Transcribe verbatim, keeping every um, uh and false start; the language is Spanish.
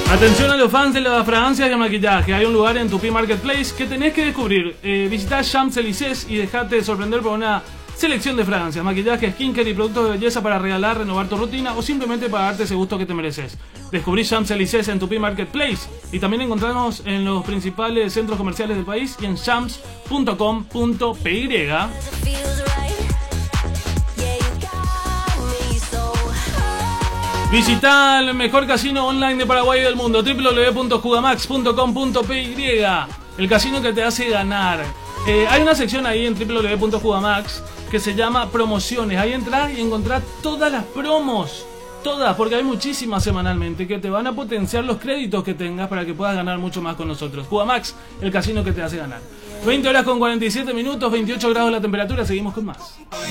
Atención a los fans de las fragancias y el maquillaje. Hay un lugar en Tupi Marketplace que tenés que descubrir. Eh, visitá Champs-Élysées y dejate sorprender por una selección de fragancias, maquillaje, skincare y productos de belleza para regalar, renovar tu rutina o simplemente para darte ese gusto que te mereces. Descubrí Champs-Élysées en Tupi Marketplace y también encontrarnos en los principales centros comerciales del país y en champs punto com punto p y. Visita el mejor casino online de Paraguay y del mundo, w w w punto jugamax punto com punto p y, el casino que te hace ganar. Eh, hay una sección ahí en w w w punto jugamax que se llama promociones. Ahí entras y encontrás todas las promos, todas, porque hay muchísimas semanalmente que te van a potenciar los créditos que tengas para que puedas ganar mucho más con nosotros. Jugamax, el casino que te hace ganar. veinte horas con cuarenta y siete minutos, veintiocho grados la temperatura, seguimos con más.